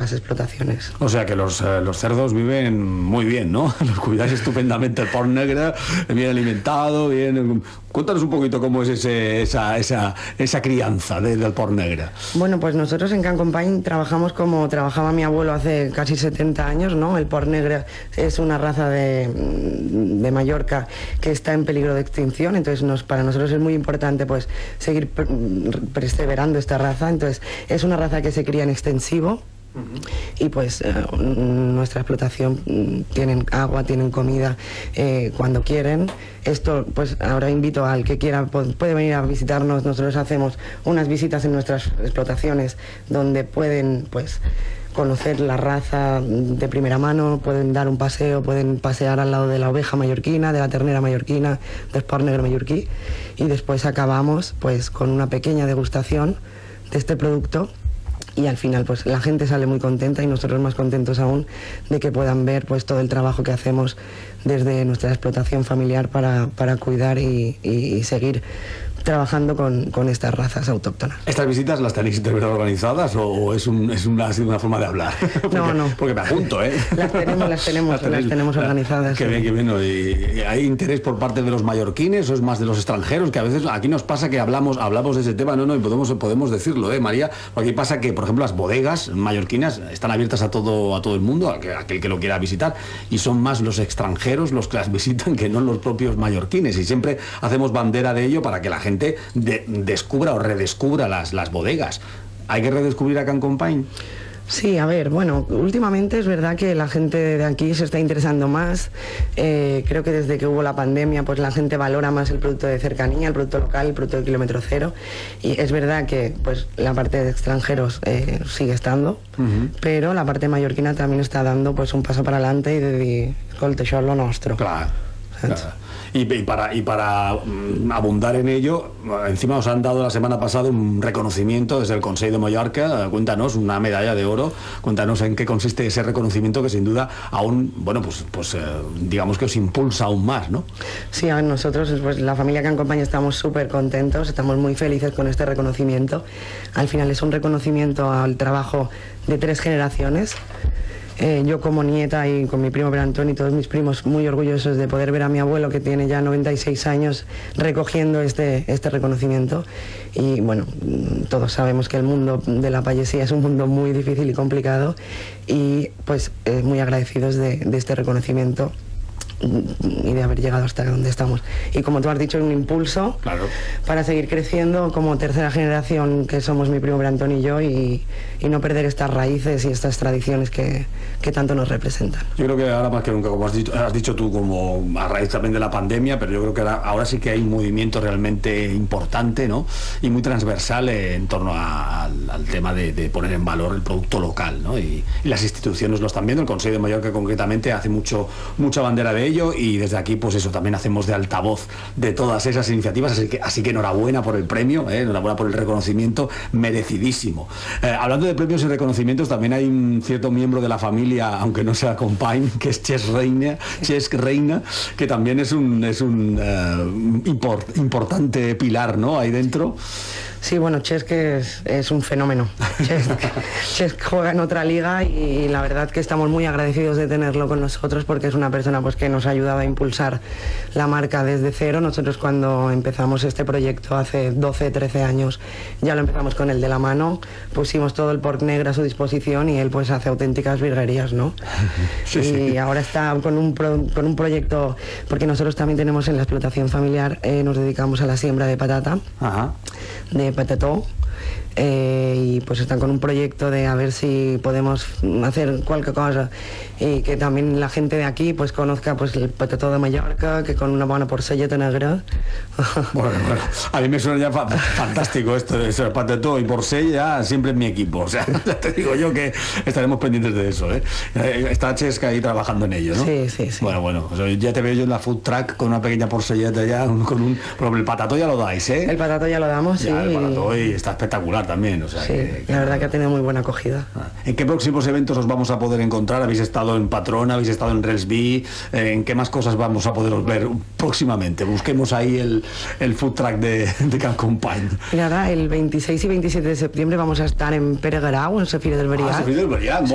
las explotaciones. O sea que los cerdos viven muy bien, ¿no? Los cuidáis estupendamente, el porc negre, bien alimentado, bien... Cuéntanos un poquito cómo es esa crianza del porc negre. Bueno, pues nosotros en Can Company trabajamos como trabajaba mi abuelo hace casi 70 años, ¿no? El porc negre es una raza de Mallorca que está en peligro de extinción, entonces para nosotros es muy importante pues seguir perseverando esta raza. Entonces es una raza que se cría en extensivo. Y pues nuestra explotación tienen agua, tienen comida cuando quieren. Esto pues ahora invito al que quiera, puede venir a visitarnos. Nosotros hacemos unas visitas en nuestras explotaciones donde pueden pues conocer la raza de primera mano, pueden dar un paseo, pueden pasear al lado de la oveja mallorquina, de la ternera mallorquina, del porc negre mallorquí, y después acabamos pues con una pequeña degustación de este producto. Y al final pues la gente sale muy contenta y nosotros más contentos aún de que puedan ver pues todo el trabajo que hacemos desde nuestra explotación familiar para cuidar y seguir trabajando con estas razas autóctonas. ¿Estas visitas las tenéis de verdad organizadas o es una forma de hablar? No. Porque me apunto, ¿eh? Las tenemos organizadas. Qué bien, qué bien. ¿Y hay interés por parte de los mallorquines o es más de los extranjeros? Que a veces aquí nos pasa que hablamos de ese tema, y podemos decirlo, María, porque aquí pasa que, por ejemplo, las bodegas mallorquinas están abiertas a todo el mundo, aquel que lo quiera visitar, y son más los extranjeros los que las visitan que no los propios mallorquines, y siempre hacemos bandera de ello para que la gente descubra o redescubra las bodegas. ¿Hay que redescubrir a Can Company? Sí, a ver, bueno, últimamente es verdad que la gente de aquí se está interesando más. Creo que desde que hubo la pandemia, pues la gente valora más el producto de cercanía, el producto local, el producto de kilómetro cero. Y es verdad que pues la parte de extranjeros sigue estando, pero la parte mallorquina también está dando pues un paso para adelante y de dir, escolta, això és lo nostre. Claro. Y para abundar en ello, encima os han dado la semana pasada un reconocimiento desde el Consell de Mallorca. Cuéntanos, una medalla de oro. Cuéntanos en qué consiste ese reconocimiento que sin duda aún, bueno, pues digamos que os impulsa aún más, ¿no? Sí, a ver, nosotros, pues la familia Can Company estamos súper contentos, estamos muy felices con este reconocimiento. Al final es un reconocimiento al trabajo de 3 generaciones. Yo como nieta y con mi primo Pere Antoni y todos mis primos muy orgullosos de poder ver a mi abuelo, que tiene ya 96 años, recogiendo este reconocimiento. Y bueno, todos sabemos que el mundo de la payesía es un mundo muy difícil y complicado, y pues muy agradecidos de este reconocimiento y de haber llegado hasta donde estamos. Y como tú has dicho, un impulso, claro, para seguir creciendo como tercera generación que somos mi primo Brantón y yo, y no perder estas raíces y estas tradiciones que tanto nos representan. Yo creo que ahora más que nunca, como has dicho tú, como a raíz también de la pandemia, pero yo creo que ahora sí que hay un movimiento realmente importante, ¿no? Y muy transversal en torno al tema de poner en valor el producto local, ¿no? Y las instituciones lo están viendo. El Consell de Mallorca concretamente hace mucha bandera de ello, y desde aquí pues eso, también hacemos de altavoz de todas esas iniciativas, así que enhorabuena por el premio, enhorabuena por el reconocimiento, merecidísimo. Hablando de premios y reconocimientos, también hay un cierto miembro de la familia, aunque no sea Company, que es Chesc Reina, que también es un importante pilar, ¿no?, ahí dentro. Sí, bueno, Chesc es un fenómeno. Chesc juega en otra liga y la verdad que estamos muy agradecidos de tenerlo con nosotros, porque es una persona pues que nos ha ayudado a impulsar la marca desde cero. Nosotros cuando empezamos este proyecto hace 12, 13 años ya lo empezamos con él de la mano, pusimos todo el porc negre a su disposición y él pues hace auténticas virguerías, ¿no? Sí, y ahora está con un proyecto, porque nosotros también tenemos en la explotación familiar, nos dedicamos a la siembra de patata. Ajá. De patató, y pues están con un proyecto de a ver si podemos hacer cualquier cosa y que también la gente de aquí pues conozca pues el patató de Mallorca, que con una buena porcelleta negra. Bueno, a mí me suena ya fantástico esto de ser patató y porcella, siempre en mi equipo, o sea, ya te digo yo que estaremos pendientes de eso, ¿eh? Está Chesc ahí trabajando en ello, ¿no? Sí. Bueno, o sea, ya te veo yo en la food truck con una pequeña porcelleta ya, pero el patató ya lo dais, ¿eh? El patató ya lo damos, ya, sí. El patató y está espectacular también, o sea, sí, la verdad que ha tenido muy buena acogida. ¿En qué próximos eventos os vamos a poder encontrar? ¿Habéis estado en Patrona, habéis estado en Relsby? ¿En qué más cosas vamos a poderos ver próximamente? Busquemos ahí el food truck de Can Company. Nada, el 26 y 27 de septiembre vamos a estar en Pere Garau, en Safira del Beriat. Safira del Beriat,